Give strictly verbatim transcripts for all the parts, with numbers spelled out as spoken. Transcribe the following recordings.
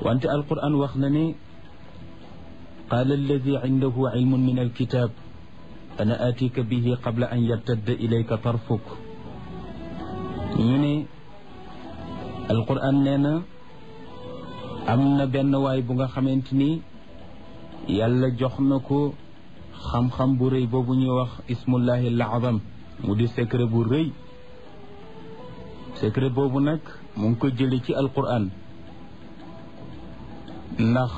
wante alquran wax na ne qaala alladi indahu ilmun min alkitab ana atika bihi qabla an yartadda ilayka tarfuk ñu ne alquran nee na am na benn waay bu nga xamante ni yàlla jox na ko xam-xam bu rëy boobu ñuy wax ismullahi al-azam mu di secret bu rëy secret boobu nag mu ngi ko jële ci alquran ndax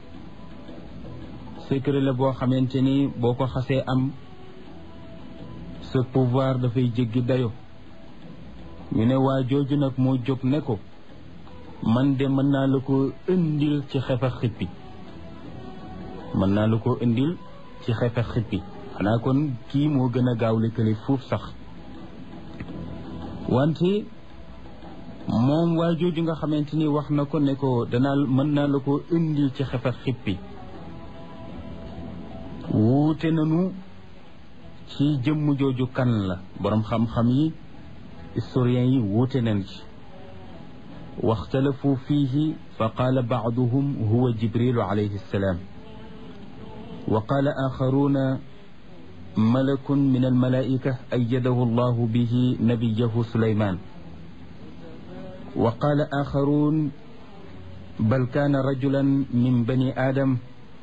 secret la boo xamante ni boo ko xasee am sa pouvoir dafay jéggi dayo ñu ne waa jooju nag moo jóg ne ko man de mën naa la ko indil ci xefa xippi mën naa la ko indil ci xefa xippi xanaa kon kii moo gën a gaaw lëkkale fuuf sax wante moom waa jooju nga xamante ni wax na ko ne ko danaa mën naa la ko indil ci xefa xippi wuute nanu ci jëmm jooju kan la boroom xam-xam yi historiens yi wuute nañ ci waxtalafu fiihi fa qaala baaduhum huwa jibrilu alayhi salaam wa qaala axaruuna malakun min almalaika ayyadahu allahu bihi nabiyahu suleyman wa qaala axaruun bal kaana rajulan min bani aadam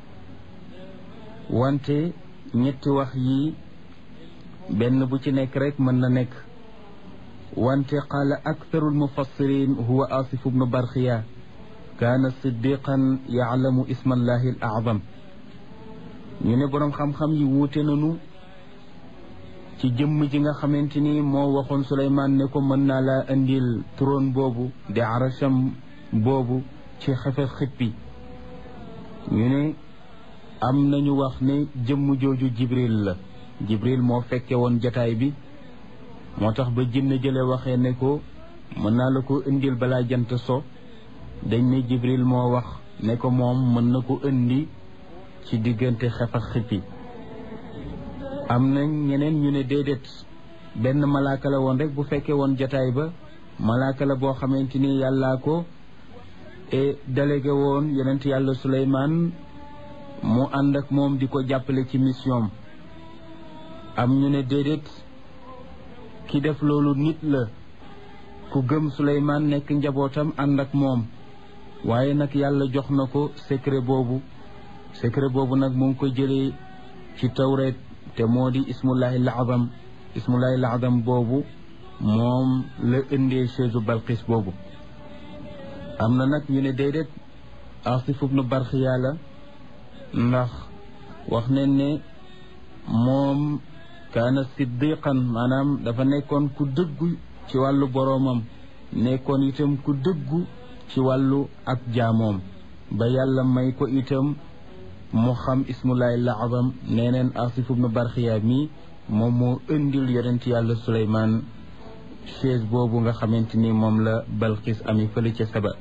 wante ñetti wax yi benn bu ci nekk rek mën na nekk wante qaala aktharu almufassirin huwa asif bnu barxiya kaana siddiqan yaclamu isma allahi al acdam ñu ne boroom xam-xam yi wuute nanu ci jëmm ji nga xamante ni moo waxoon Suleymaan ne ko mën naa laa indil trône boobu di arasham boobu ci xefef xippi ñu ne am nañu wax ne jëmm jooju jibril la jibril moo fekke woon jataay bi moo tax ba jinne jële waxee ne ko mën naa la ko indil balaa jant so dañ ne jibril moo wax ne ko moom mën na ko indi ci diggante xef ak xippi am na ñeneen ñu ne déedéet benn malaaka la woon rek bu fekkee woon jataay ba malaaka la boo xamante ni yàllaa ko et délégué woon yonent yàlla Suleymaan mu ànd ak moom di ko jàppale ci mission am ñu ne déedéet ki def loolu nit la ku gëm Suleymaan nekk njabootam ànd ak moom waaye nag yàlla jox na ko secret boobu secret boobu nag mu ngi ko jëlee ci tawreet te moo di ismullahi al-azam ismullahi al-azam boobu moom la indee chaise Balqis boobu am na nag ñu ne déedéet Asif ibnu Barxiya la ndax wax nañ ne moom kaana siddiqan maanaam dafa nekkoon ku dëggu ci wàllu boroomam nekkoon itam ku dëggu ci wàllu ak jaamoom ba yàlla may ko itam mu xam ismullahi al-azam nee neen Asif ibnu Barxiya mi moom moo indil yonent yàlla Suleymaan chaise boobu nga xamante ni moom la Balqis ami fële ca Saba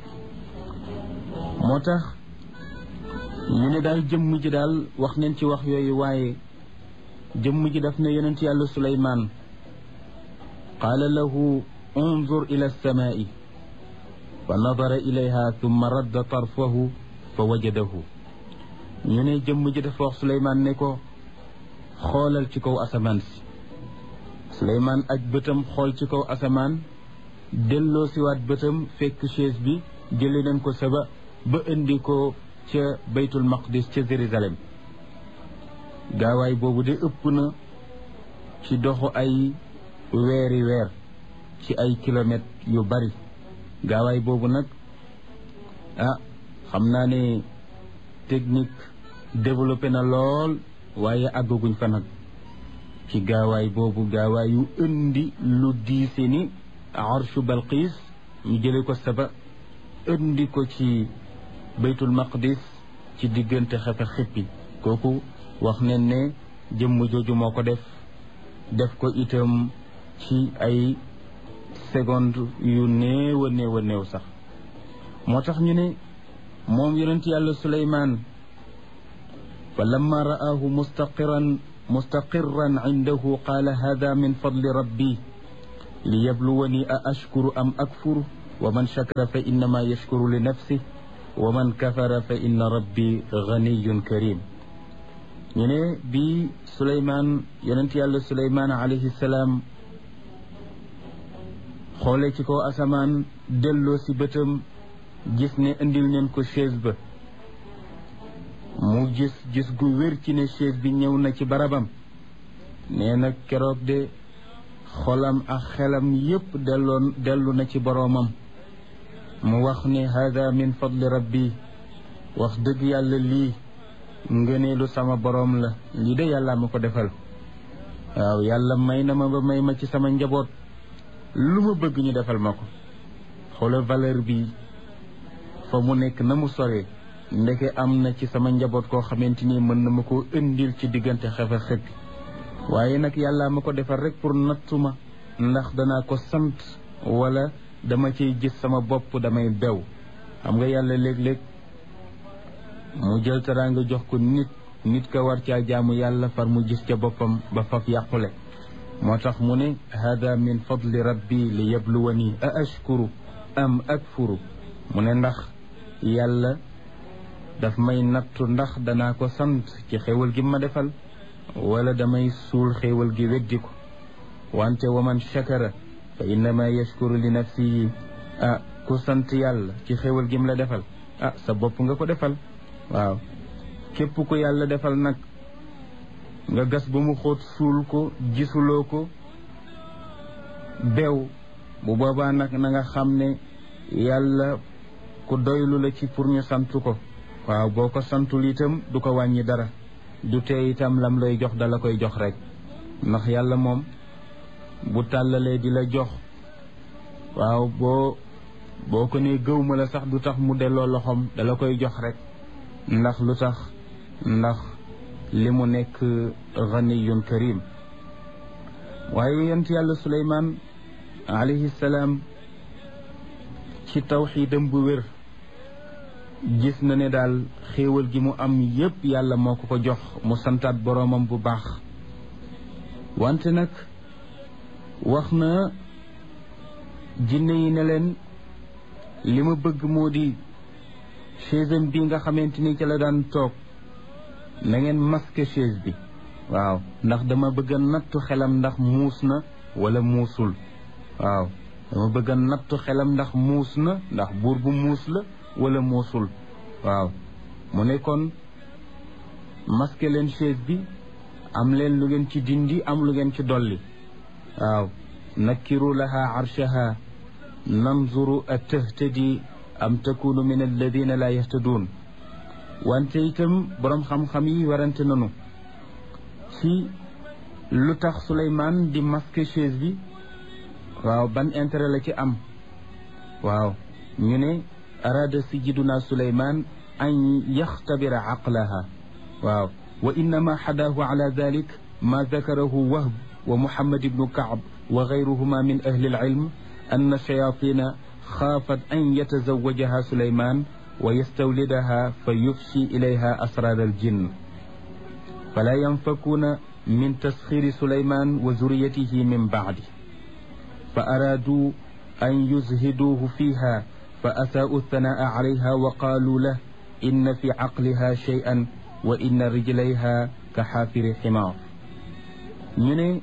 moo tax ñu ne daal jëmm ji daal wax nañ ci wax yooyu waaye jëmm ji daf ne yonent yàlla Suleymaan qaala lahu unzur ila alsamaai fa nadara ilayha thumma radda tarfahu fa wajadahu ñu ne jëmm ji dafa wax Suleymaan ne ko xoolal ci kaw asamaan si Suleymaan aj bëtam xool ci kaw asamaan delloo siwaat bëtam fekk chaise bi jële nañ ko Saba ba indi ko ca baytul maqdis ca Jérusalem gaawaay boobu de ëpp na ci doxu ay weeri weer ci ay kilomètres yu bari gaawaay boobu nag ah xam naa ne technique développé na lool waaye àggaguñ fa nag ci gaawaay boobu gaawaay yu indi lu diise ni arshu Balqis ñu jële ko Saba indi ko ci baytul maqdis ci diggante xefe xippi kooku wax nañ ne jëmm jooju moo ko def def ko itam ci ay seconde yu néew a néew a néew sax moo tax ñu ne moom yonent yàlla Suleymaan fa lamma ra'aahu mustaqiran mustaqirran indahu qaala hada min fadli rabbi liyabluwani a ashkuru am akfur wa man shakara fa innama yashkuru li nafsihi wa man kafara fa inna rabbi ganiyun karim. ñu ne bi Suleymaan yonent yàlla Suleymaan alayhi salaam xoole ci kaw asamaan delloo si bëtam gis ne indil neen ko chaise ba, mu gis gis gu wér ci ne chaise bi ñëw na ci barabam. nee na keroog de xolam ak xelam yépp delloon dellu na ci boroomam. mu wax ne hada min fadli rabbi, wax dëgg yàlla lii ngëneelu sama boroom la, lii de yàlla ma ko defal. waaw yàlla may na ma ba may ma ci sama njaboot lu ma bëgg ñu defal ma ko. xoolal valeur bi fa mu nekk na mu soree, ndeke am na ci sama njaboot koo xamante ni mën na ma koo indil ci diggante xef ak xëppi. waaye nag yàlla ma ko defal rek pour nattuma ndax danaa ko sant wala dama ciy gis sama bopp damay bew. xam nga yàlla léeg-léeg mu jël teraanga jox ko nit nit ka war caa jaamu yàlla far mu gis ca boppam ba faf yàqule. moo tax mu ne hada min fadli rabbi li yabluwani a ashkuru am akfuru. mu ne ndax yàlla daf may nattu ndax danaa ko sant ci xéewal gi ma defal wala damay suul xéewal gi weddi ko. wante wa man shakara fa innama yashkuru li nafsihi. ah ku sant yàlla ci xéewal gi mu la defal ah sa bopp nga ko defal. waaw képp ku yàlla defal nag nga gas ba mu xóot suul ko gisuloo ko bew, bu boobaa nag na nga xam ne yàlla ku doylu la ci pour ñu sant ko. waaw boo ko santul itam du ko wàññi dara, du tee itam lam lay jox dala koy jox rek. ndax yàlla moom bu tàllalee di la jox, waaw boo boo ko nee gëw ma la sax du tax mu delloo loxoom dala koy jox rek. ndax lu tax ndax li mu nekk ganiyun karim. waaye yonent yàlla Suleymaan alayhi salaam ci tawxiidam bu wér gis na ne daal xéewal gi mu am yépp yàlla moo ko ko jox, mu santaat boroomam bu baax. wante nag wax na jinne yi ne leen li ma bëgg moo di chaise bi nga xamante ni ci la daan toog na ngeen masque chaise bi. waaw ndax dama bëgg a nattu xelam ndax muus na wala muusul. waaw dama bëgg a nattu xelam ndax muus na ndax buur bu muus la wala muusul. waaw mu ne kon masque leen chaise bi, am leen lu ngeen ci dindi am lu ngeen ci dolli. waaw nakkiru laha arshaha nanzuru a tahtadi am takunu min alladina la yahtaduun. wante itam boroom xam-xam yi warante nanu ci lu tax Suleymaan di masque chaise bi. waaw ban intérêt la ci am. waaw ñu ne araada sayyiduna Suleymaan an yaxtabira aqlaha. waaw wa innama xadaahu ala dalik ma dakarahu Wahb wa Muhammad ibnu Kaab wa gayruhuma min ahli alilm anna shayatina xaafat an yatazawajaha Suleymaan wa yastawlidaha fa yufshi ilayha asrar aljinn fala yanfakuuna min tasxiri Suleymaan wa zuriyatihi min bacdi fa araaduu an yuzhiduuhu fiiha fa asaa'u thanaa'a calayha wa qaaluu lahu inna fi caqliha shay'an wa inna rijlayha ka xaafiri ximaar. ñu ne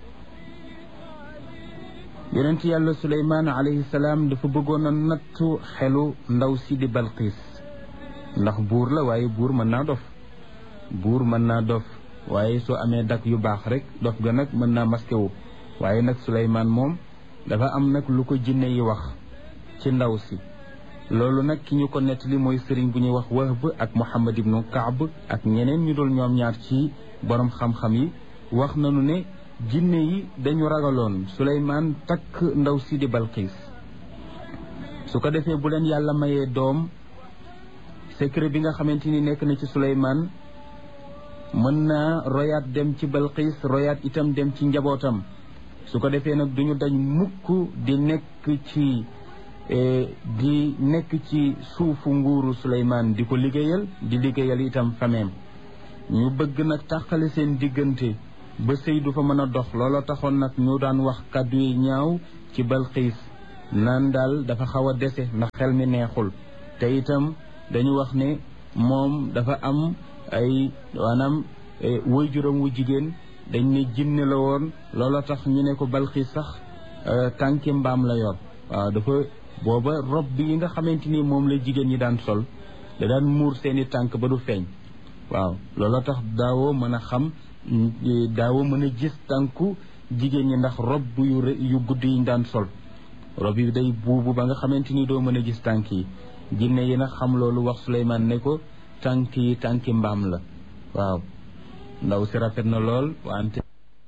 yonent yàlla Suleymaan alayhi salaam dafa bëggoon a nattu xelu ndaw si di Balqiis, ndax buur la waaye buur mën naa dof. buur mën naa dof waaye soo amee dak yu baax rek dof ga nag mën naa masqué wu. waaye nag Suleymaan moom dafa am nag lu ko jinne yi wax ci ndaw si. loolu nag ki ñu ko nettali mooy sëriñ bu ñuy wax Wahb ak Muhammad ibnu Kaab ak ñeneen ñu dul ñoom ñaar ci borom xam-xam yi. wax nañu ne jinne yi dañu ragaloon Suleymaan takk ndaw si di Balqiis, su ko defee bu leen yàlla mayee doom, secret bi nga xamante ni nekk na ci Suleymaan mën naa royaat dem ci Balqiis, royaat itam dem ci njabootam. su ko defee nag duñu dañ mukk di nekk ci di nekk ci suufu nguuru Suleymaan di ko liggéeyal di liggéeyal itam fameem. ñu bëgg nag tàqale seen diggante ba sëy du fa mën a dox. looloo taxoon nag ñu daan wax kàddu yi ñaaw ci Balqiis naan daal dafa xaw a dese ndax xel mi neexul te itam dañu wax ne moom dafa am ay maanaam woy juróom wu jigéen dañ ne jinne la woon loola tax ñu ne ko Balxiis sax tànki mbaam la yor waaw dafa booba rob bi yi nga xamante ni moom la jigéen ñi daan sol da daan muur seeni tànk ba du feeñ waaw loola tax daawoo mën a xam daawoo mën a gis tànku jigéen ñi ndax rob yu yu gudd yi ñu daan sol rob yi day buubu ba nga xamante ni doo mën a gis tànk yi jinne yi nag xam loolu wax Suleymaan ne ko tànk yi tànki mbaam la waaw ndaw si rafet na lool wante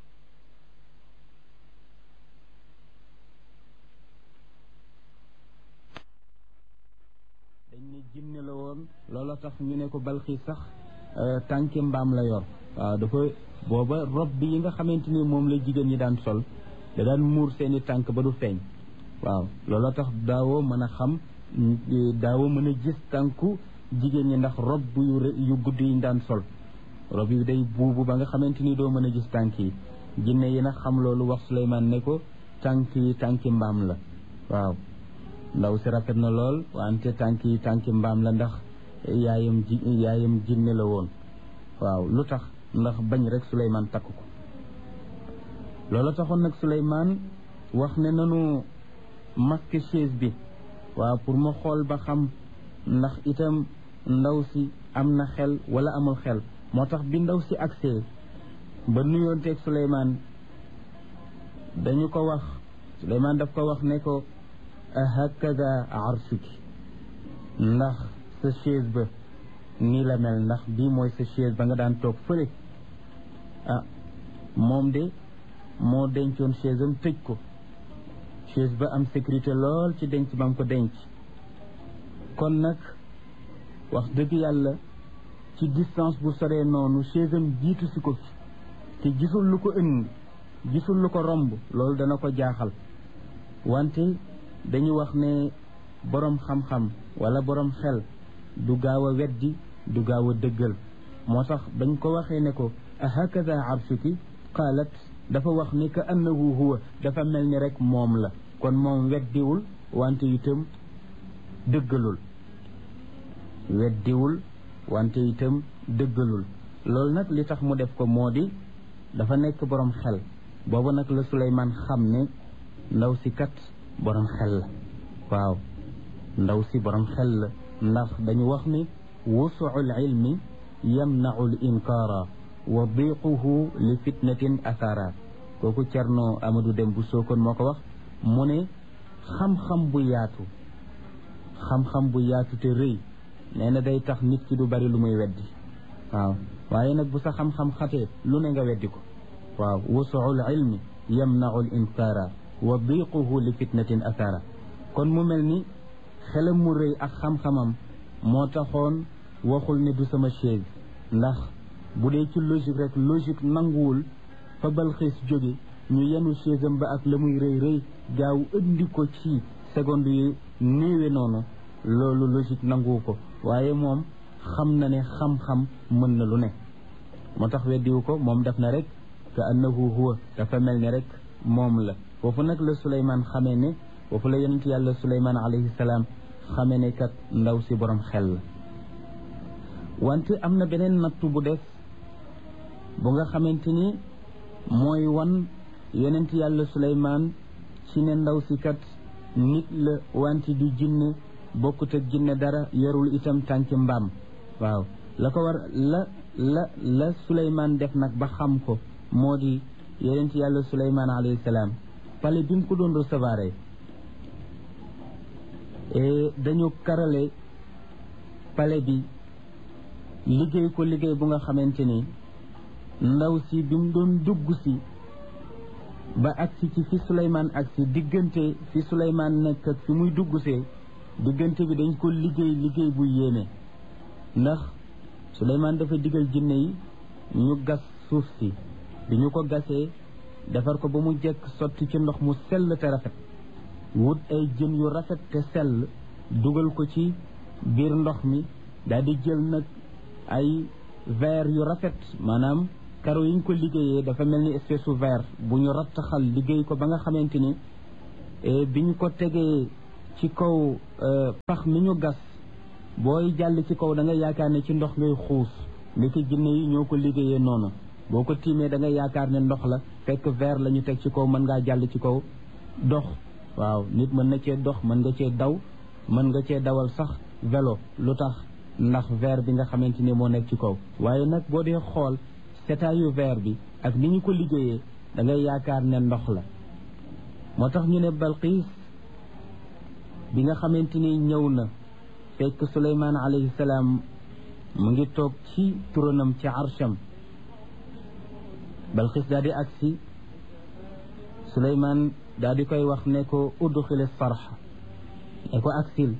dañ ne jinne la woon loola tax ñu ne ko Balxiis sax tànki mbaam la yor waaw dafa booba rob bi yi nga xamante ni moom la jigéen ñi daan sol da daan muur seeni tànk ba du feeñ waaw loola tax daawoo mën a xam daawoo mën a gis tànku jigéen ñi ndax rob yu yu gudd yi ñu daan sol rob yi day buubu ba nga xamante ni doo mën a gis tànk yi jinne yi nag xam loolu wax Suleymaan ne ko tànk yi tànki mbaam la waaw ndaw si rafet na lool wante tànk yi tànki mbaam la ndax yaayam ji yaayam jinne la woon waaw lu tax ndax bañ rek Suleymaan takk ko loolu taxoon nag Suleymaan wax ne nanu masque chaise bi waaw pour ma xool ba xam ndax itam ndaw si am na xel wala amul xel moo tax bi ndaw si agsee ba nuyoonteeg Suleymaan dañu ko wax Suleymaan daf ko wax ne ko hakada arsuki ndax sa chaise ba nii la mel ndax bii mooy sa chaise ba nga daan toog fële ah moom de moo dencoon chaise am tëj ko chaise ba am sécurité lool ci denc ba mu ko denc kon nag wax dëgg yàlla ci distance bu soree noonu chaise am jiitu si ko fi te gisul lu ko ënd gisul lu ko romb loolu dana ko jaaxal wante dañu wax ne boroom xam-xam wala boroom xel du gaaw a weddi du gaaw a dëggal moo tax bañ ko waxee ne ko ahakada arsuki qaalat dafa wax ni ka annahu huwa dafa mel ni rek moom la kon moom weddiwul wante itam dëggalul weddiwul wante itam dëggalul loolu nag li tax mu def ko moo di dafa nekk boroom xel boobu nag la Suleymaan xam ne ndaw si kat boroom xel la waaw ndaw si boroom xel la ndax dañu wax ni wusuul ilmi yamnau l inkaara wa diquhu li fitnatin athara kooku Cerno Amadou Dem bu Sokone moo ko wax mu ne xam-xam bu yaatu xam-xam bu yaatu te rëy nee na day tax nit ki du bari lu muy weddi waaw waaye nag bu sa xam-xam xatee lu ne nga weddi ko waaw wusuul ilmi yamnau l inkaara wa diquhu li fitnatin athara kon mu mel ni xelam mu rëy ak xam-xamam moo taxoon waxul ne du sama chaise ndax bu dee ci logique rek logique nanguwul fa Balxiis jóge ñu yenu chaise am ba ak la muy rëy rëy gaaw indi ko ci seconde yu néewe noonu loolu logique nanguwu ko waaye moom xam na ne xam-xam mën na lu ne moo tax weddiwu ko moom def na rek ka annahu huwa dafa mel ni rek moom la foofu nag la Suleymaan xamee ne foofu la yonent yàlla Suleymaan alayhi salaam xamee ne kat ndaw si borom xel la wante am na beneen nattu bu def bu nga xamante ni mooy wan yonent yàlla Suleymaan ci ne ndaw si kat nit la wante du jinne bokkut ak jinne dara yorul itam tànki mbaam waaw la ko war la la la Suleymaan def nag ba xam ko moo di yonent yàlla Suleymaan alayhi salaam pale bi mu ko doon recevoir dañu karale pale bi liggéey ko liggéey bu nga xamante ni ndaw si bi mu doon dugg si ba agsi ci fi Suleymaan agsi diggante fi Suleymaan nekk ak fi muy dugg see diggante bi dañ ko liggéey liggéey bu yéeme ndax Suleymaan dafa digal jinne yi ñu gas suuf si bi ñu ko gasee defar ko ba mu jekk sotti ci ndox mu sell te rafet wut ay jën yu rafet te sell dugal ko ci biir ndox mi daal di jël nag ay verre yu rafet maanaam karo yi ñu ko liggéeyee dafa mel ni espèce u verre bu ñu rattaxal liggéey ko ba nga xamante ni bi ñu ko tegee ci kaw pax mi ñu gas booy jàll ci kaw da nga yaakaar ne ci ndox ngay xuus ndiki jinne yi ñoo ko liggéeyee noonu boo ko tiimee da nga yaakaar ne ndox la fekk verre la ñu teg ci kaw mën ngaa jàll ci kaw dox waaw nit mën na cee dox mën nga cee daw mën nga cee dawal sax vélo lu tax ndax verre bi nga xamante ni moo nekk ci kaw waaye nag boo dee xool setaayu verre bi ak ni ñu ko liggéeyee da ngay yaakaar ne ndox la moo tax ñu ne Balqiis bi nga xamante ni ñëw na fekk Suleymaan alayhi salaam mu ngi toog ci turanam ci arsham Balqiis daal di agsi Suleymaan daal di koy wax ne ko udxili sarxa ne ko agsil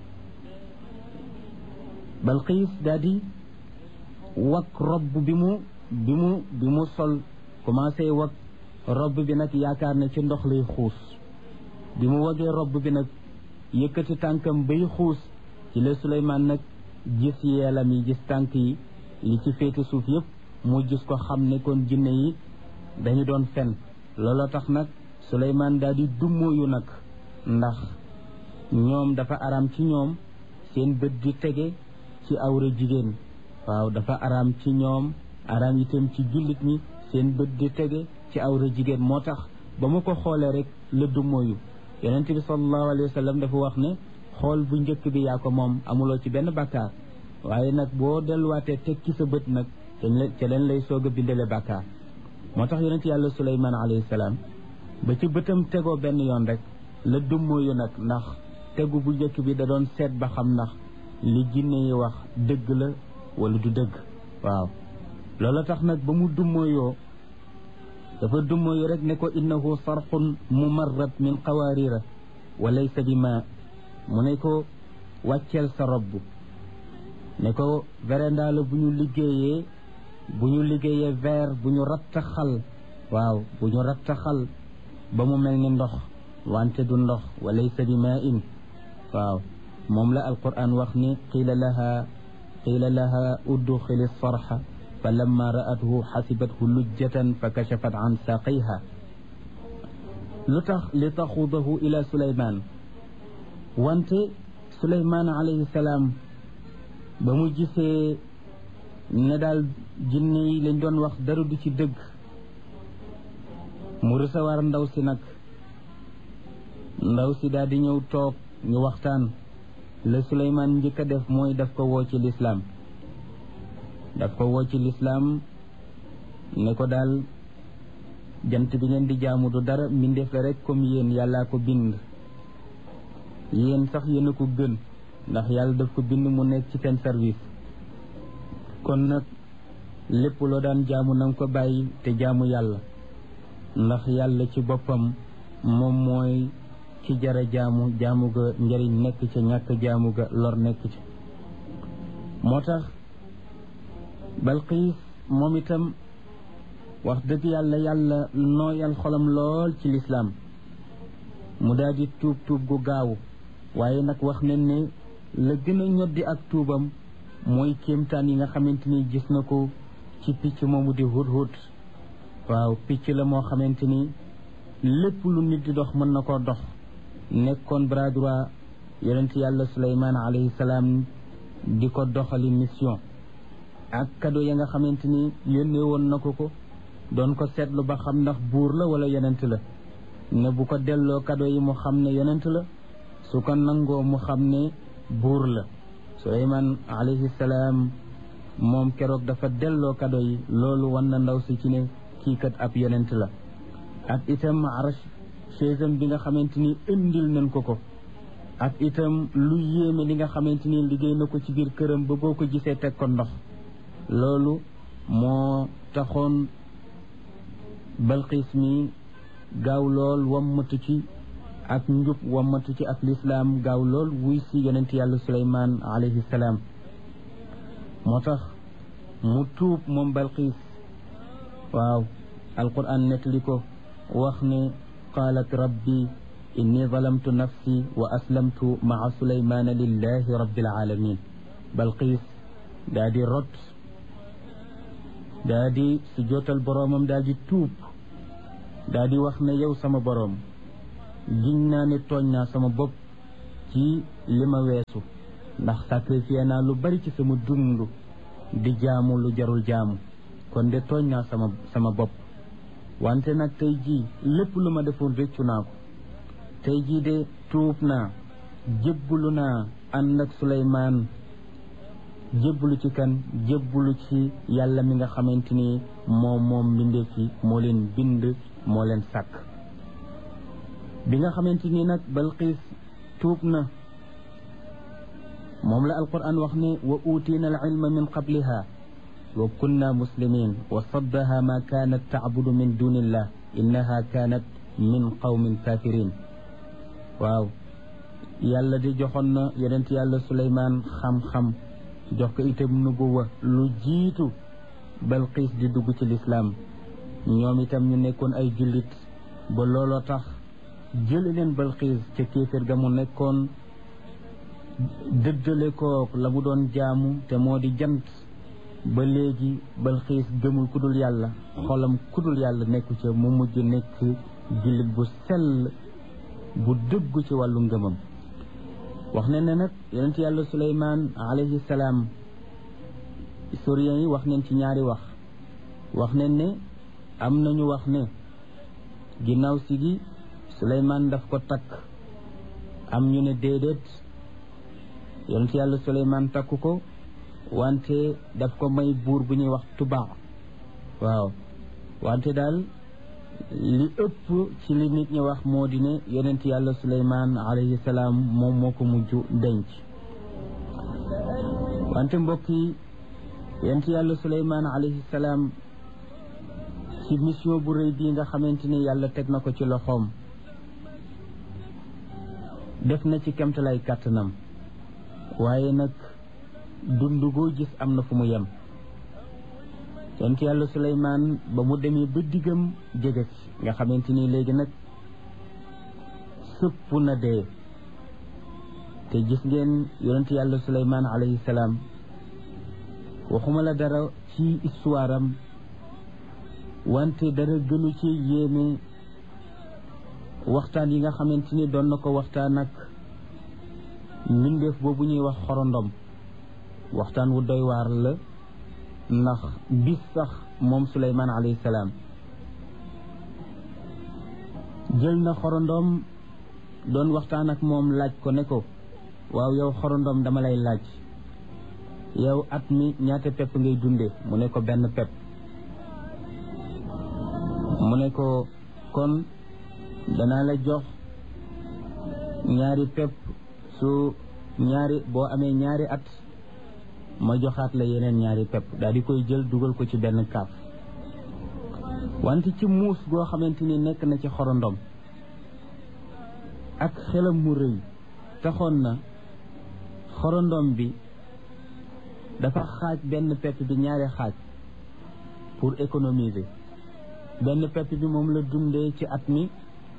Balqiis daal di wak robb bi mu bi mu bi mu sol commencé wak robb bi nag yaakaar ne ci ndox lay xuus bi mu wagee robb bi nag yëkkati tànkam bay xuus ci la Suleymaan nag gis yeelam yi gis tànk yi li ci féete suuf yëpp mu gis ko xam ne kon jinne yi dañu doon fen looloo tax nag Suleymaan daal di dummóoyu nag ndax ñoom dafa araam ci ñoom seen bët di tege ci awra jigéen waaw dafa araam ci ñoom araam itam ci jullit ñi seen bët di tege ci awra jigéen moo tax ba mu ko xoolee rek la dummóoyu yonent bi sallallahu alayhi wa sallam dafa wax ne xool bu njëkk bi yaa ko moom amuloo ci benn bàkkaar waaye nag boo delluwaatee teg ci sa bët nag ca leen lay soog a bindale bàkkaar moo tax yonent yàlla Suleymaan alayhi salaam ba ci bëtam tegoo benn yoon rek la dummóoyu nag ndax tegu bu njëkk bi da doon seet ba xam ndax li jinne yi wax dëgg la wala du dëgg waaw loolu tax nag ba mu dummóoyoo dafa dummóoyu rek ne ko innahu sarxun mumarrad min qawaarira wa laysa bi ma mu ne ko wàcceel sa robb ne ko véranda la bu ñu liggéeyee bu ñu liggéeyee verre bu ñu rattaxal waaw bu ñu rattaxal ba mu mel ni ndox wante du ndox wa laysa bi ma in waaw moom la alquran wax ni qiila laha qiila laha udxili sarxa fa lamma ra'athu xasibathu lujjatan fa kachafat an saaqayha lu tax li taxudahu ila Suleymaan wante Suleymaan alayhi salaam ba mu gisee ne daal jinne yi lañ doon wax dara du ci dëgg mu recevoir ndaw si nag ndaw si daal di ñëw toog ñu waxtaan la Suleymaan njëkk a def mooy daf ko woo ci lislaam daf ko woo ci lislaam ne ko daal jant bi ngeen di jaamu du dara mbindeef la rek comme yéen yàllaa ko bind yéen sax yéen a ko gën ndax yàlla daf ko bind mu nekk ci seen service kon nag lépp loo daan jaamu na nga ko bàyyi te jaamu yàlla ndax yàlla ci boppam moom mooy ci jara jaamu jaamu ga njëriñ nekk ca ñàkk jaamu ga lor nekk ca moo tax Balqiis moom itam wax dëgg yàlla yàlla nooyal xolam lool ci lislaam mu daal di tuub tuub gu gaaw waaye nag wax nañ ne la gën a ñoddi ak tuubam mooy kéemtaan yi nga xamante ni gis na ko ci picc moomu di hudhud waaw picc la moo xamante ni lépp lu nit di dox mën na koo dox nekkoon bras droit yonent yàlla Suleymaan alayhi salaam di ko doxali mission ak cadeau ya nga xamante ni yónnee woon na ko ko doon ko seetlu ba xam ndax buur la wala yonent la ne bu ko delloo cadeau yi mu xam ne yonent la su ko nangoo mu xam ne buur la Suleymaan alayhi salaam moom keroog dafa delloo cadeau yi loolu wan na ndaw si ci ne kii kat ab yonent la ak itam arash chaisam bi nga xamante ni indil nañ ko ko ak itam lu yéeme li nga xamante ni liggéey na ko ci biir këram ba boo ko gisee teg ko ndox loolu moo taxoon Balqiis mi gaaw lool wammatu ci ak njub wammatu ci ak lislaam gaaw lool wuy si yonent yàlla Suleymaan alayhi salaam moo tax mu tuub moom Balqiis waaw alquran nettali ko wax ne qaalat rabbi inni zalamtu nafsi wa aslamtu maa Suleymaana lillahi rabbil alamin Balqiis daa di rot daa di su jootal boroomam daa di tuub daa di wax ne yow sama boroom giñ naa ne tooñ naa sama bopp ci li ma weesu ndax sacrifié naa lu bari ci sama dund di jaamu lu jarul jaamu kon de tooñ naa sama sama bopp wante nag tey jii lépp lu ma defoon réccu naa ko tey jii de tuub naa jébbalu naa ànd ak Suleymaan jébbalu ci kan jébbalu ci yàlla mi nga xamante ni moom moom mbindeef yi moo leen bind moo leen sàkk bi nga xamante ni nag Balqiis tuub na moom la alquran wax ne wa utiina al ilma min qabliha wa kunna muslimin wa saddaha ma kaanat tacbudu min dunillah innaha kaanat min qawmin kafirin waaw yàlla di joxoon na yonent yàlla Suleymaan xam-xam jox ko itam nubuwa lu jiitu Balqiis di dugg ci lislaam ñoom itam ñu nekkoon ay jullit ba looloo tax jële leen Balqiis ca kéeféer ga mu nekkoon dëddale ko la mu doon jaamu te moo di jant ba léegi Balqiis gëmul ku dul yàlla xolam ku dul yàlla nekku ca mu mujj nekk jullit bu sell bu dëggu ci wàllu ngëmam wax ne ne nag yonent yàlla Suleymaan alayhi salaam historiens yi wax neen ci ñaari wax wax neen ne am nañu wax ne ginnaaw si gi Suleymaan daf ko takk am ñu ne déedéet yonent yàlla Suleymaan takku ko wante daf ko may buur bu ñuy wax Tubaa waaw wante daal li ëpp ci li nit ñi wax moo di ne yonent yàlla Suleymaan alayhi salaam moom moo ko mujj denc wante mbokk yi yonent yàlla Suleymaan alayhi salaam ci mission bu rëy bii nga xamante ni yàlla teg na ko ci loxoom def na ci kemtalay kàttanam waaye nag dund goo gis am na fu mu yem yonent yàlla Suleymaan ba mu demee ba diggam jege ci nga xamante ni léegi nag sëpp na dee te gis ngeen yonent yàlla Suleymaan alayhi salaam waxuma la dara ci histoire am wante dara gënu ci yéeme waxtaan yi nga xamante ni doon na ko waxtaan ak mbindeef boobu ñuy wax xorondom waxtaan wu doy waar la ndax bis sax moom Suleymaan alayhi salaam jël na xorondom doon waxtaan ak moom laaj ko ne ko waaw yow xorondom dama lay laaj yow at mi ñaata pepp ngay dunde mu ne ko benn pepp mu ne ko kon danaa la jox ñaari pepp su ñaari boo amee ñaari at ma joxaat la yeneen ñaari pepp daal di koy jël dugal ko ci benn kaaf wante ci muus goo xamante ni nekk na ci xorondom ak xelam mu rëy taxoon na xorondom bi dafa xaaj benn pepp bi ñaari xaaj pour économiser benn pepp bi moom la dundee ci at mi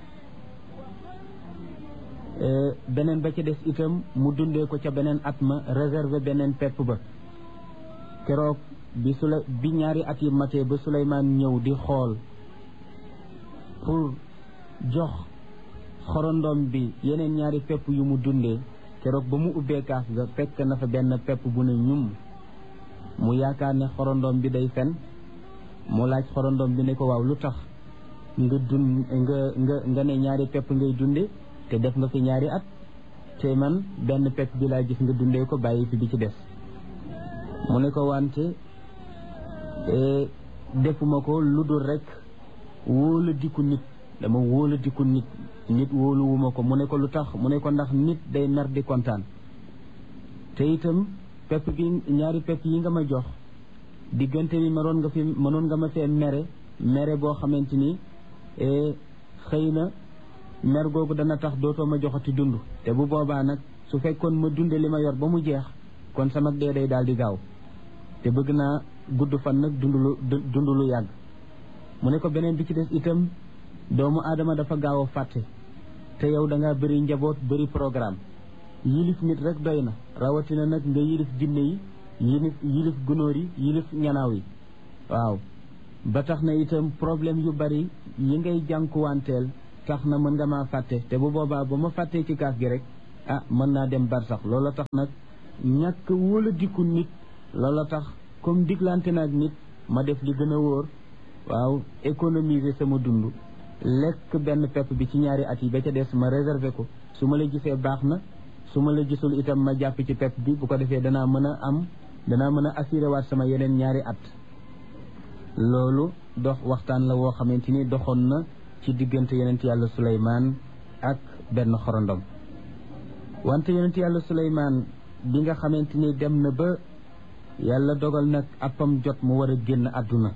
beneen ba ca des itam mu dundee ko ca beneen at ma réserver beneen pepp ba keroog bi sula bi ñaari at yi matee ba Suleymaan ñëw di xool pour jox xorondom bi yeneen ñaari pepp yu mu dundee keroog ba mu ubbee kaas ga fekk na fa benn pepp bu ne ñum mu yaakaar ne xorondom bi day fen mu laaj xorondom bi ne ko waaw lu tax nga dund nga nga nga ne ñaari pepp ngay dunde te def nga fi ñaari at te man benn pepp bi laa gis nga dundee ko bàyyi fi bi ci des mu ne ko wante defuma ko lu dul rek wóola dikku nit dama wóola dikku nit nit wóoluwuma ko mu ne ko lu tax mu ne ko ndax nit day mer di kontaan te itam pepp bi ñaari pepp yi nga ma jox diggante bi mënoon nga fi mënoon nga ma fee mere mere boo xamante ni xëy na mer googu dana tax dootoo ma joxati dund te bu boobaa nag su fekkoon ma dunde li ma yor ba mu jeex kon sama dee day daal di gaaw te bëgg naa gudd fan nag dund lu dund lu yàgg mu ne ko beneen bi ci des itam doomu aadama dafa gaaw a fàtte te yow da ngaa bëri njaboot bëri programme yilif nit rek doy na rawatina nag nga yilif jinne yi yilif yilif gunóor yi yilif ñanaaw yi waaw ba tax na itam problème yu bari yi ngay jànkuwanteel tax na mën nga maa fàtte te bu boobaa ba ma fàttee ci kaas gi rek ah mën naa dem bar sax loola tax nag ñàkk wóola diku nit loola tax comme diglante naag nit ma def li gën a wóor waaw économiser sama dund lekk benn pepp bi ci ñaari at yi ba ca des ma réserver ko su ma la gisee baax na su ma la gisul itam ma jàpp ci pepp bi bu ko defee danaa mën a am danaa mën a assuré waat sama yeneen ñaari at loolu dox waxtaan la woo xamante ni doxoon na ci diggante yonent yàlla Suleymaan ak benn xorondom wante yonent yàlla Suleymaan bi nga xamante ni dem na ba yàlla dogal nag appam jot mu war a génn àdduna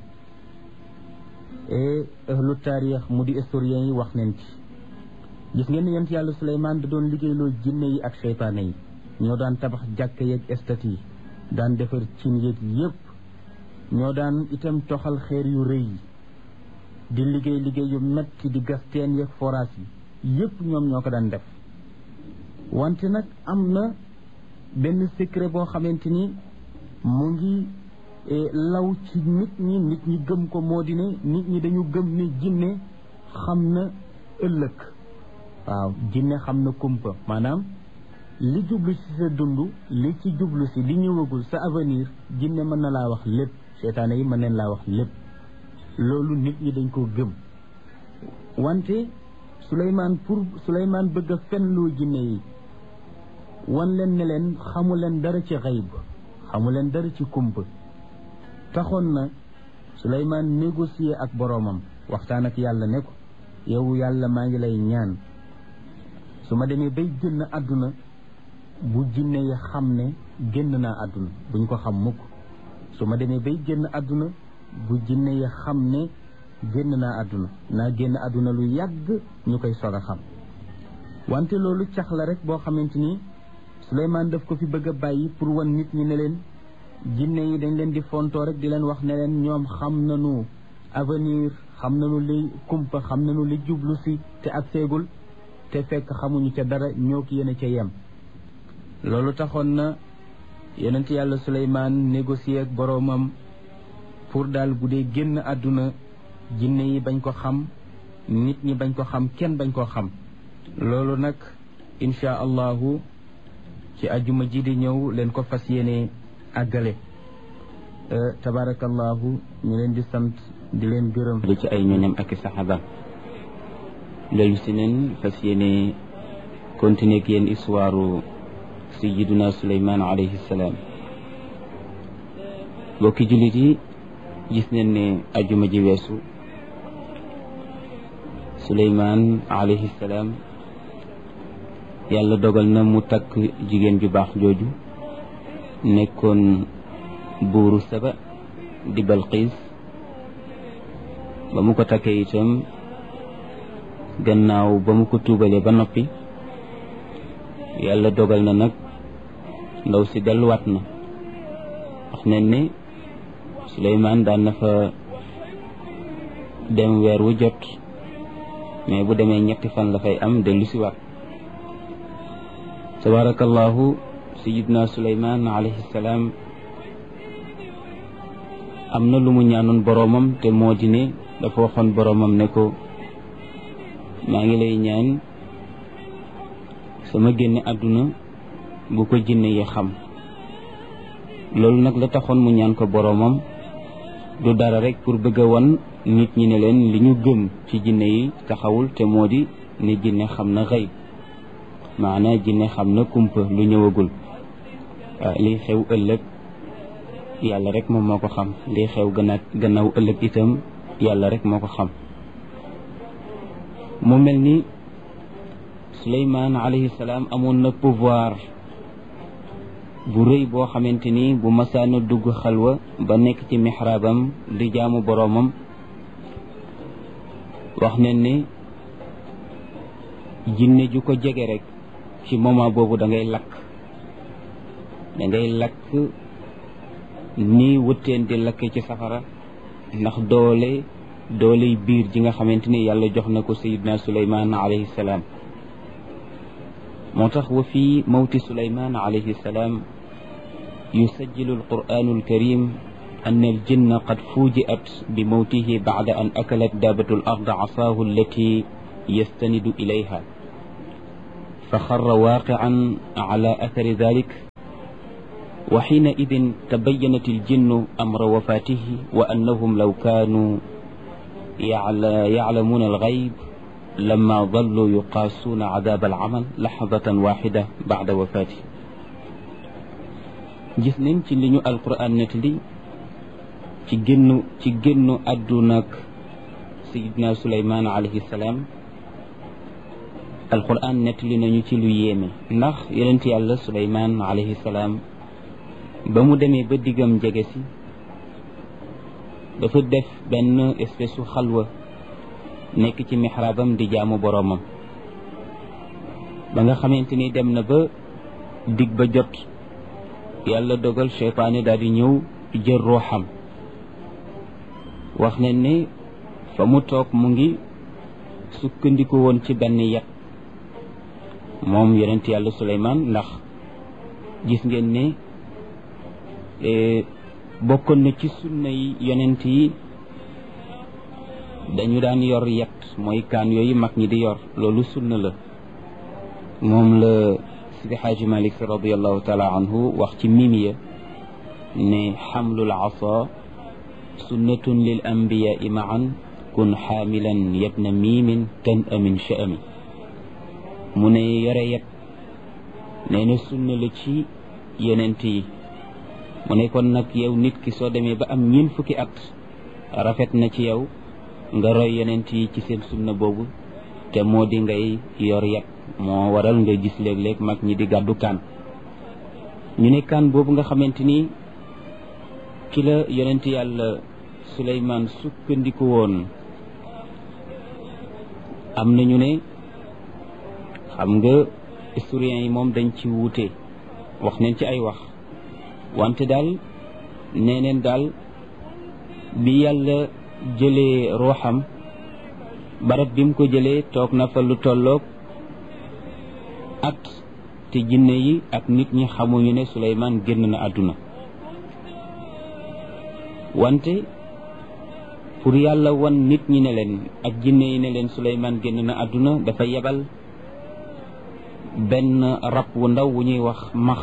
et ahlu taarix mu di historien yi wax nañ ci gis ngeen ne yonent yàlla Suleymaan da doon liggéeyloo jinne yi ak seytaane yi ñoo daan tabax jàkka yeeg estat yi daan defar cin yeeg yépp ñoo daan itam toxal xeer yu rëy yi di liggéey liggéey yu metti di gas teen yeeg forage yi yépp ñoom ñoo ko daan def wante nag am na benn secret boo xamante ni mu ngi law ci nit ñi nit ñi gëm ko moo di ne nit ñi dañu gëm ne jinne xam na ëllëg waaw jinne xam na kumpa maanaam li jublu ci sa dund li ci jublu si li ñëwagul sa avenir jinne mën na laa wax lépp seytaane yi mën neen laa wax lépp loolu nit ñi dañ koo gëm wante Suleymaan pour Suleymaan bëgg a fenloo jinne yi wan leen ne leen xamu leen dara ci xayb xamu leen dara ci kumpa taxoon na Suleymaan négocier ak boroomam waxtaan ak yàlla ne ko yow yàlla maa ngi lay ñaan su ma demee bay génn àdduna bu jinne yi xam ne génn naa àdduna buñ ko xam mukk su ma demee bay génn àdduna bu jinne yi xam ne génn naa àdduna naa génn àdduna lu yàgg ñu koy soog a xam wante loolu cax la rek boo xamante ni Suleymaan daf ko fi bëgg a bàyyi pour wan nit ñi ne leen jinne yi dañ leen di fontoo rek di leen wax ne leen ñoom xam nañu avenir xam nañu li kumpa xam nañu li jublu si te ak seegul te fekk xamuñu ca dara ñoo ki yéen a ca yem loolu taxoon na yonent yàlla Suleymaan négocier ak boroomam pour daal bu dee génn àdduna jinne yi bañ ko xam nit ñi bañ ko xam kenn bañ koo xam loolu nag insha allahu ci ajuma ji di ñëw leen ko fas yéene àggale tabarakallahu ñu leen di sant di leen gërëm li ci ay ñoñam ak i saxaaba loolu si neen fas yéene continuer ak yéen histoire sayyiduna Suleymaan alayhi salaam bokki jullit yi gis nañ ne ajuma ji weesu Suleymaan alayhi salaam yàlla dogal na mu takk jigéen ju baax jooju nekkoon buuru Saba di Balqiis ba mu ko takkee itam gannaaw ba mu ko tuubalee ba noppi yàlla dogal na nag ndaw si delluwaat na wax nañ ne Suleymaan daan na fa dem weer wu jot mais bu demee ñetti fan la fay am dellu si waat tabarakallahu sayidna Suleymaan alayhi salaam am na lu mu ñaanoon boroomam te moo di ne dafa waxoon boroomam ne ko maa ngi lay ñaan sama génn àdduna bu ko jinne yi xam loolu nag la taxoon mu ñaan ko boroomam du dara rek pour bëgg a wan nit ñi ne leen li ñu gëm ci jinne yi taxawul te moo di ne jinne xam na xëy maanaa jinne xam na kumpa lu ñëwagul liy xew ëllëg yàlla rek moom moo ko xam liy xew gannaaw gannaaw ëllëg itam yàlla rek moo ko xam mu mel ni Suleymaan alayhi salaam amoon na pouvoir bu rëy boo xamante ni bu masaana dugg xalwa ba nekk ci mixraabam di jaamu boroomam wax nañ ne jinne ju ko jege rek ci moment boobu da ngay lakk da ngay lakk ni wëtteen di lakk ci safara ndax doole dooley biir ji nga xamante ni yàlla jox na ko sayidna Suleymaan alayhi salaam moo tax wa fi mawti Suleymaan alayhi salaam yusajjilu alqur'anu alkarim أن الجن قد فوجئت بموته بعد أن أكلت دابة الأرض عصاه التي يستند إليها فخر واقعا على أثر ذلك wa xiina idin tabayanat aljinnu amra wafatihi wa annahum law kaanu yaclamuuna alxayb lama dallu yuqaasuuna cadaab alcamal laxdatan waxida bacda wafatihi. gis nañ ci li ñu alquran nettali ci génnu ci génnu àddunaak sayidna Suleymaan alayhi salaam. alquran nettali nañu ci lu yéeme ndax yonent yàlla Suleymaan alayhi salaam ba mu demee ba diggam jege si dafa def benn espèce su xalwa nekk ci mixraabam di jaamu boroomam. ba nga xamante ni dem na ba dig ba jot yàlla dogal seytaane daal di ñëw jël ruuxam. wax nañ ne fa mu toog mu ngi sukkandiku woon ci benn yat moom yonent yàlla Suleymaan ndax gis ngeen ne bokkoon na ci sunna yi yonent yi dañu daan yor yat mooy kaan yooyu mag ñi di yor loolu sunna la. moom la Sidi Xaaji Malik Si radiallahu taala anhu wax ci mimiya ne xamlul asa sunnatun lil anbiyaai maan kun xaamilan yabna miimin tan amin sha'ami. mu ne yore yet nee na sunna la ci yonent yi. mu ne kon nag yow nit ki soo demee ba am ñeent fukki at rafet na ci yow nga roy yonent yi ci seen sunna boobu te moo di ngay yor yet moo waral nga gis léeg-léeg mag ñi di gàddu kaan. ñu ne kaan boobu nga xamante ni ci la yonent yàlla Suleymaan sukkandiku woon am na ñu ne xam nga historiens yi moom dañ ci wuute wax nañ ci ay wax wante daal nee neen daal bi yàlla jëlee ruuxam barab bi mu ko jëlee toog na fa lu tolloog at te jinne yi ak nit ñi xamuñu ne Suleymaan génn na àdduna. wante pour yàlla wan nit ñi ne leen ak jinne yi ne leen Suleymaan génn na àdduna dafa yebal benn rab wu ndaw wu ñuy wax max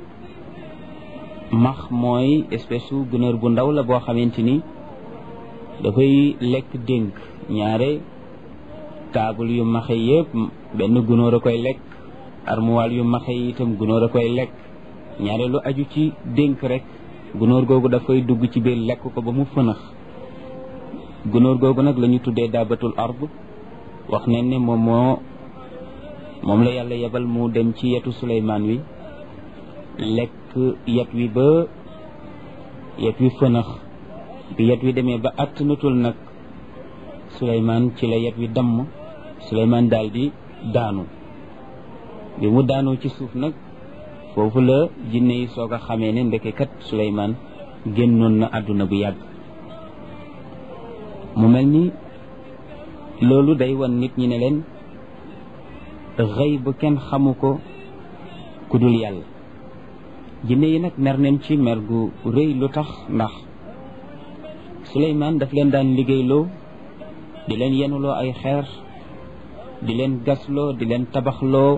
max mooy espèce su gunóor bu ndaw la boo xamante ni dafay lekk dénk. ñaare taabul yu maxe yëpp benn gunóor a koy lekk, armuwaal yu maxe yi itam gunóor a koy lekk. ñaare lu aju ci dénk rek gunóor googu dafay dugg ci biir lekk ko ba mu fënax. gunóor googu nag la ñu tuddee daabatul ard. wax nañ ne moom moo moom la yàlla yebal mu dem ci yetu Suleymaan wi lekk yet wi ba yet wi fënax. bi yet wi demee ba attanatul nag Suleymaan ci la yet wi damm. Suleymaan daal di daanu. bi mu daanoo ci suuf nag foofu la jinne yi soog a xamee ne ndeke kat Suleymaan génnoon na àdduna bu yàgg. mu mel ni loolu day wan nit ñi ne leen xëy bu kenn xamu ko ku dul yàlla. jinne yi nag mer nañ ci mer gu rëy. lu tax ndax Suleymaan daf leen daan liggéeyloo di leen yenuloo ay xeer, di leen gasloo, di leen tabaxloo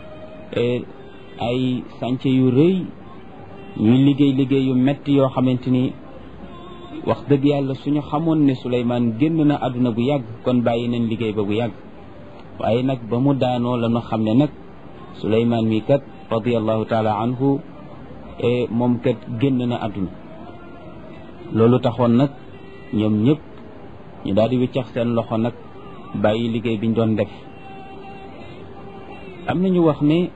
ay sànce yu rëy. ñuy liggéey liggéey yu metti yoo xamante ni wax dëgg yàlla suñu xamoon ne Suleymaan génn na àdduna bu yàgg kon bàyyi nañ liggéey ba bu yàgg. waaye nag ba mu daanoo la ñu xam ne nag Suleymaan mi kat radiyallahu taala anhu moom kat génn na àdduna. loolu taxoon nag ñoom ñëpp ñu daal di wiccax seen loxo nag bàyyi liggéey biñ doon def. am na ñu wax ne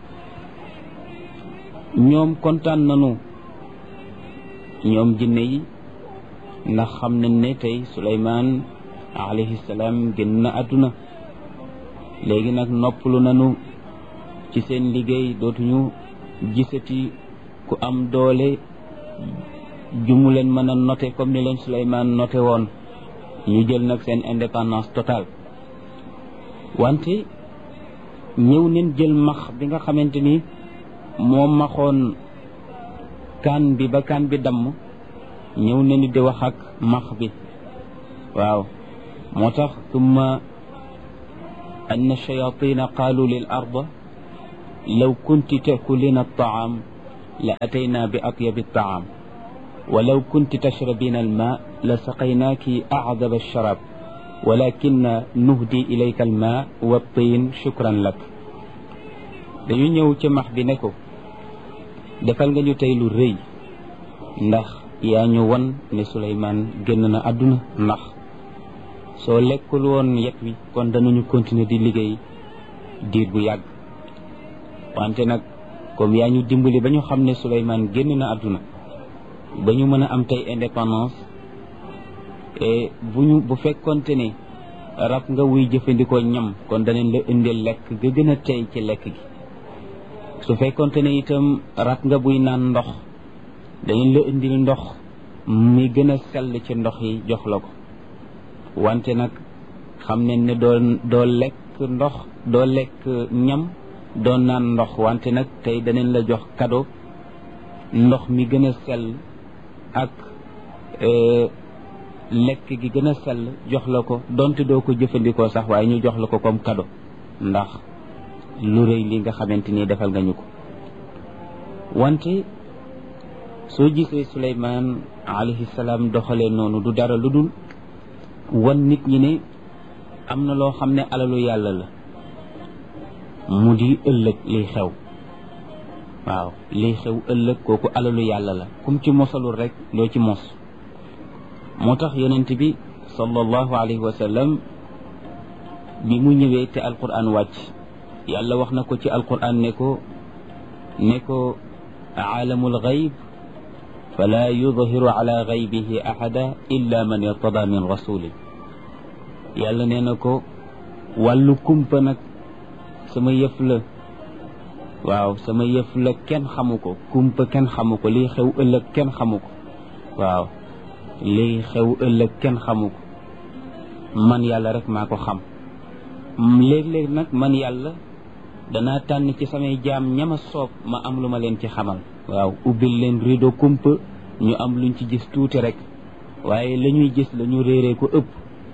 ñoom kontaan nañu ñoom jinne yi ndax xam nañ ne tey Suleymaan alayhi salaam génn na àdduna. léegi nag noppalu nañu ci seen liggéey, dootuñu gisati ku am doole jumu leen mën a noté comme ni leen Suleymaan noté woon. ñu jël nag seen indépendance totale. wante ñëw neen jël max bi nga xamante ni moo maxoon kaan bi ba kaan bi damm. ñëw nañu di wax ak max bi. waaw moo tax tumma anna shayatina qaalu lil ard law kunti takulina altaam la atayna bi atyabi taam walaw kunti tashrabina alma la saqaynaaki acdaba alsharab walakin nuhdi ilayka alma wa tiin shukran lak dañu ñëw ca max bi ne ko defal nga ñu tey lu rëy ndax yaa ñu won ne Suleymaan génn na àdduna ndax soo lekkul woon yet wi kon danañu continuer di liggéey diir bu yàgg wante nag comme yaa ñu dimbali ba ñu xam ne Suleymaan génn na àdduna ba ñu mën a am tey indépendance et bu ñu bu fekkonte ne rab nga wuy jëfandikoo ñam kon danañ la indil lekk ga gën a tey ci lekk gi su fekkonte ne itam rab nga buy naan ndox danañ la indil ndox mi gën a sell ci ndox yi jox la ko wante nag xam nañ ne doo doo lekk ndox doo lekk ñam doo naan ndox wante nag tey danañ la jox cadeau ndox mi gën a sell ak lekk gi gën a sell jox la ko donte doo ko jëfandikoo sax waaye ñu jox la ko comme cadeau ndax lu rëy li nga xamante ni defal nga ñu ko wante soo gisee Suleymaan alayhi salaam doxalee noonu du dara lu dul wan nit ñi ne am na loo xam ne alalu yàlla la mu di ëllëg liy xew waaw liy xew ëllëg kooku alalu yàlla la kum ci mosalul rek doo ci mos moo tax yonent bi sallallahu alayhi wa sallam bi mu ñëwee te alquran wàcc yàlla wax na ko ci alquran ne ko ne ko aalamul gayb fala yudhiru ala gaybihi ahada illa man irtada min rasulin yàlla nee na ko wàllu kumpa nag sama yëf la waaw sama yëf la kenn xamu ko kumpa kenn xamu ko lii xew ëllëg kenn xamu ko waaw lii xew ëllëg kenn xamu ko man yàlla rek maa ko xam léeg-léeg nag man yàlla danaa tànn ci samay jaam ñama soob ma am lu ma leen ci xamal waaw ubbil leen rido kumpa ñu am luñ ci gis tuuti rek waaye la ñuy gis la ñu réeree ko ëpp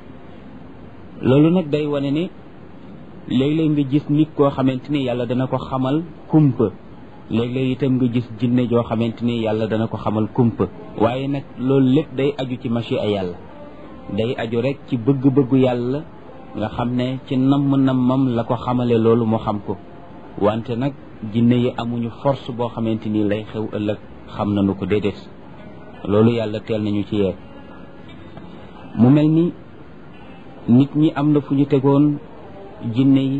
loolu nag day wane ne léeg-léeg nga gis nit koo xamante ni yàlla dana ko xamal kumpa léeg-léeg itam nga gis jinne joo xamante ni yàlla dana ko xamal kumpa waaye nag loolu lépp day aju ci machi a yàlla day aju rek ci bëgg-bëggu yàlla nga xam ne ci namm-nammam la ko xamale loolu mu xam ko wante nag jinne yi amuñu force boo xamante ni lay xew ëllëg xam nañu ko déedéet loolu yàlla teel nañu ci yee mu mel ni nit ñi am na fu ñu tegoon jinne yi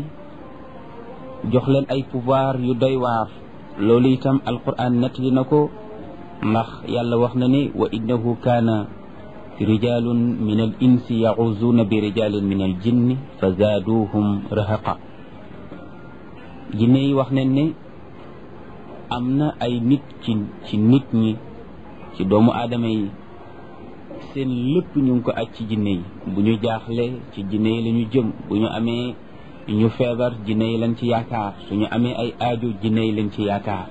jox leen ay pouvoir yu doy waar loolu itam alquran nettali na ko ndax yàlla wax na ne wa innahu kaana rijalun min al insi yacuzuuna bi rijalin min al jinni fa zaaduhum rahaqa jinne yi wax nañ ne am na ay nit ci ci nit ñi ci doomu aadama yi seen lépp ñu ngi ko aj ci jinne yi bu ñu jaaxle ci jinne yi la ñu jëm bu ñu amee ñu feebar jinne yi lañ ci yaakaar suñu amee ay aajo jinne yi lañ ci yaakaar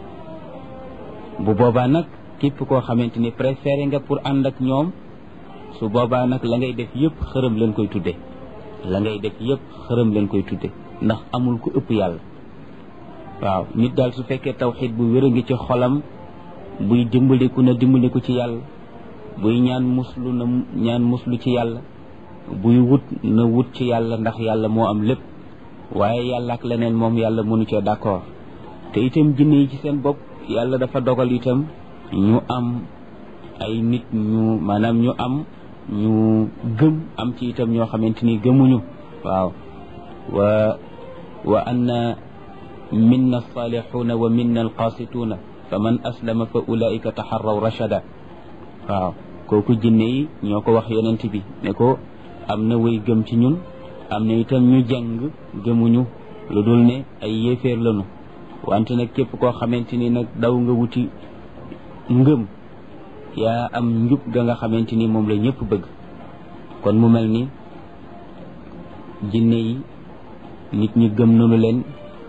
bu boobaa nag képp koo xamante ni préféré nga pour ànd ak ñoom su boobaa nag la ngay def yëpp xërëm leen koy tudde la ngay def yëpp xërëm leen koy tudde ndax amul ku ëpp yàlla waaw nit daal su fekkee tawxiid bu wér a ngi ci xolam buy dimbaliku na dimbaliku ci yàlla buy ñaan muslu na ñaan muslu ci yàlla buy wut na wut ci yàlla ndax yàlla moo am lépp waaye yàlla ak leneen moom yàlla mënu cee d'accord te itam jinne yi ci seen bopp yàlla dafa dogal itam ñu am ay nit ñu maanaam ñu am ñu gëm am ci itam ñoo xamante ni gëmuñu waaw wa wa anna minna alsalihuna wa minna alqasituna fa man aslama fa ulaika taxarraw rachada waaw kooku jinne yi ñoo ko wax yonent bi ne ko am na way gëm ci ñun am na itam ñu jàng gëmuñu lu dul ne ay yéeféer lañu wante nag képp koo xamante ni nag daw nga wuti ngëm yaa am njub ga nga xamante ni moom la ñëpp bëgg kon mu mel ni jinne yi nit ñi gëm nañu leen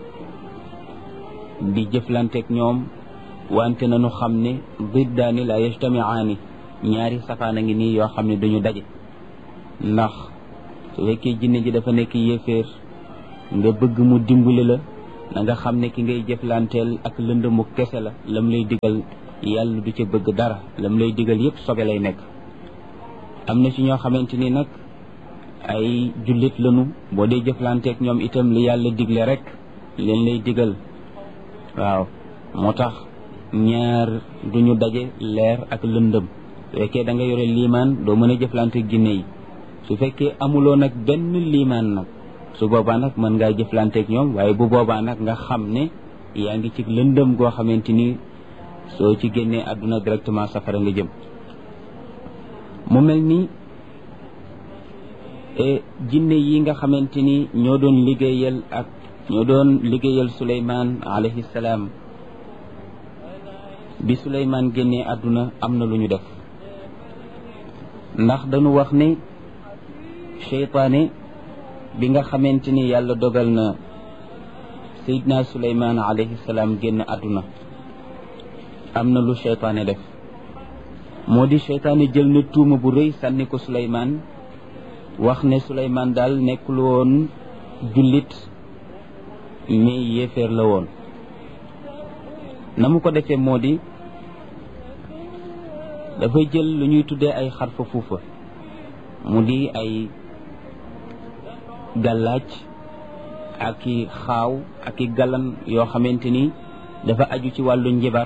di jëflanteeg ñoom wante nañu xam ne diddaani la yajtamiaani ñaari safaan a ngi nii yoo xam ne duñu daje ndax su fekkee jinne ji dafa nekk yéeféer nga bëgg mu dimbali la na nga xam ne ki ngay jëflanteel ak lëndëmu kese la lam lay digal yàlla du ca bëgg dara lam lay digal yépp sobe lay nekk. am na ci ñoo xamante ni nag ay jullit lañu boo dee jëflanteek ñoom itam li yàlla digle rek leen lay digal waaw moo tax ñaar duñu daje leer ak lëndëm su fekkee da nga yore liimaan doo mën a jëflanteek jinne yi su fekkee amuloo nag benn liimaan nag su boobaa nag mën ngaa jëflanteek ñoom waaye bu boobaa nag nga xam ne yaa ngi ci lëndëm goo xamante ni soo ci génnee àdduna directement safara nga jëm. mu mel ni jinne yi nga xamante ni ñoo doon liggéeyal ak ñoo doon liggéeyal Suleymaan alayhi salaam bi Suleymaan génnee àdduna am na lu ñu def ndax dañu wax ne seytaane bi nga xamante ni yàlla dogal na Seydina Suleymaan alayhi salaam génn àdduna am na lu seytaane def moo di seytaane jël na tuuma bu rëy sànni ko Suleymaan wax ne Suleymaan daal nekkul woon jullit mais yéeféer la woon na mu ko defee moo di dafay jël lu ñuy tuddee ay xarfa fuufa mu di ay gàllaaj ak i xaaw ak i galan yoo xamante ni dafa aju ci wàllu njibar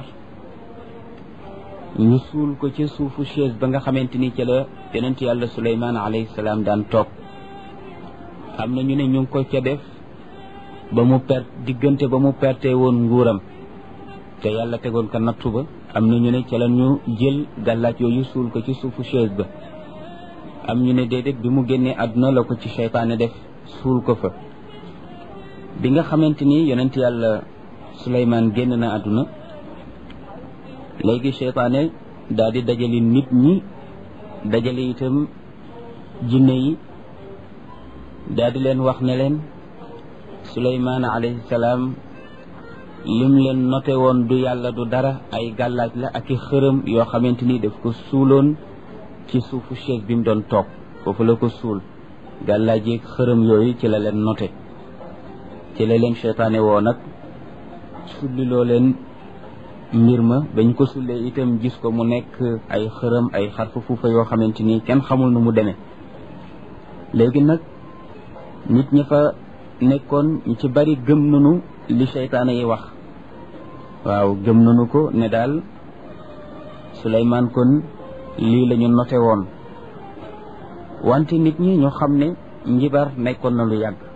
ñu suul ko ca suufu chaise ba nga xamante ni ca la yonent yàlla Suleymaan alayhi salaam daan toog am na ñu ne ñu ngi ko ca def ba mu perte diggante ba mu perte woon nguuram te yàlla tegoon ko nattu ba am na ñu ne ca la ñu jël gàllaaj yooyu suul ko ci suufu chaise ba am ñu ne déedéet bi mu génnee àdduna la ko ci seytaane def suul ko fa bi nga xamante ni yonent yàlla Suleymaan génn na àdduna léegi seytaane daal di dajale nit ñi dajale itam jinne yi daal di leen wax ne leen Suleymaan alayhi salaam lim leen noté woon du yàlla du dara ay gàllaaj la ak i xërëm yoo xamante ni daf ko suuloon ci suufu chaise bi mu doon toog foofu la ko suul gàllaaj yeeg xërëm yooyu ci la leen noté ci la leen seytaane woo nag sulliloo leen mbir ma bañ ko sullee itam gis ko mu nekk ay xërëm ay xarfa fuufa yoo xamante ni kenn xamul nu mu demee léegi nag nit ñi fa nekkoon ñu ci bari gëm nañu li seytaane yi wax waaw gëm nañu ko ne daal Suleymaan kon lii la ñu noté woon wante nit ñi ñu xam ne njibar nekkoon na lu yàgg